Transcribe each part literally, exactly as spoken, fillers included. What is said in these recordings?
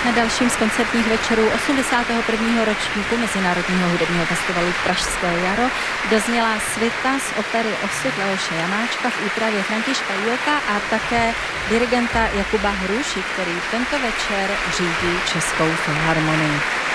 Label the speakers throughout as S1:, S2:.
S1: Na dalším z koncertních večerů osmdesátého prvního ročníku Mezinárodního hudebního festivalu Pražské jaro dozněla svita z opery Osud Leoše Janáčka v úpravě Františka Jílka a také dirigenta Jakuba Hruši, který tento večer řídí Českou filharmonii.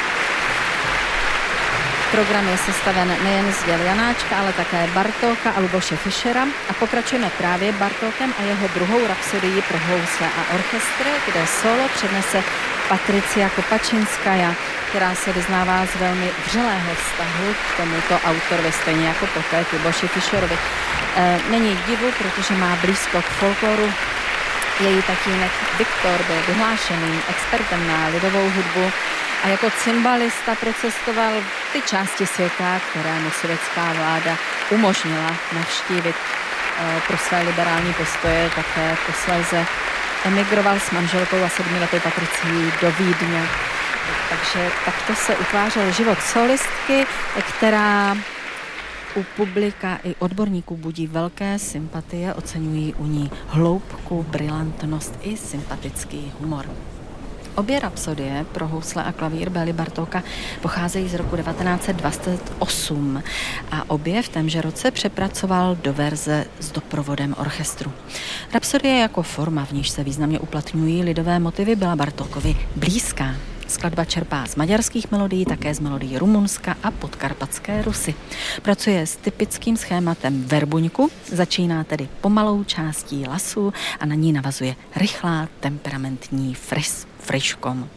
S1: Program je sestaven nejen z děl Janáčka, ale také Bartóka a Luboše Fischera a pokračujeme právě Bartókem a jeho druhou rapsodii pro housle a orchestr, kde solo přednese Patricia Kopačinskaja, která se vyznává z velmi vřelého vztahu k tomuto autorovi, stejně jako poté k Luboši Fischerovi. E, není divu, protože má blízko k folkloru. Její tatínek Viktor byl vyhlášeným expertem na lidovou hudbu a jako cymbalista procestoval ty části světa, které mu sovětská vláda umožnila navštívit. E, pro své liberální postoje také posléze emigroval s manželkou a sedmiletou Patricií do Vídně. Takže takto se utvářel život solistky, která u publika i odborníků budí velké sympatie, oceňují u ní hloubku, brilantnost i sympatický humor. Obě rapsodie pro housle a klavír Bély Bartóka pocházejí z roku devatenáct set dvacet osm a obě v témže roce přepracoval do verze s doprovodem orchestru. Rapsodie jako forma, v níž se významně uplatňují lidové motivy, byla Bartókovi blízká. Skladba čerpá z maďarských melodií, také z melodií Rumunska a podkarpatské Rusy. Pracuje s typickým schématem verbuňku, začíná tedy pomalou částí lasu a na ní navazuje rychlá temperamentní fris, friškom.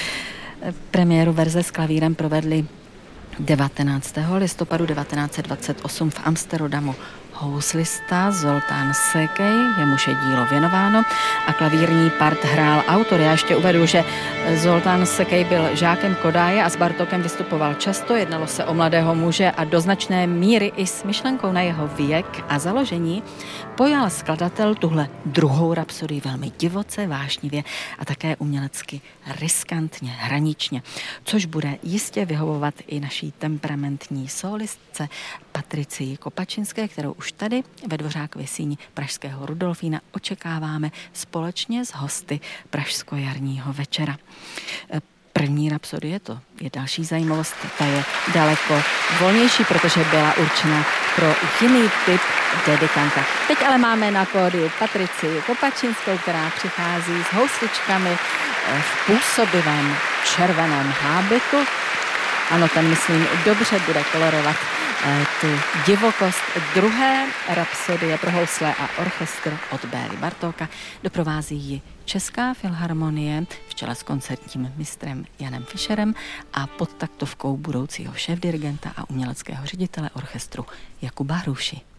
S1: Premiéru verze s klavírem provedli devatenáctého listopadu devatenáct set dvacet osm v Amsterdamu houslista Zoltán Székely, jemuž je dílo věnováno, a klavírní part hrál autor. Já ještě uvedu, že Zoltán Székely byl žákem Kodáje a s Bartókem vystupoval často, jednalo se o mladého muže a do značné míry i s myšlenkou na jeho věk a založení pojal skladatel tuhle druhou rapsodii velmi divoce, vášnivě a také umělecky riskantně, hraničně, což bude jistě vyhovovat i naší temperamentní solistce Patricii Kopačinské, kterou už tady ve Dvořákově síni pražského Rudolfína očekáváme společně s hosty pražsko-jarního večera. První rapsodie, to je další zajímavost, ta je daleko volnější, protože byla určena pro jiný typ dedikanta. Teď ale máme na pódiu Patricii Kopačinskou, která přichází s housličkami v působivém červeném hábitu. Ano, ten, myslím, dobře bude kolorovat tu divokost druhé rapsodie pro housle a orchestr od Bély Bartóka. Doprovází ji Česká filharmonie v čele s koncertním mistrem Janem Fischerem a pod taktovkou budoucího šéfdirigenta a uměleckého ředitele orchestru Jakuba Hruši.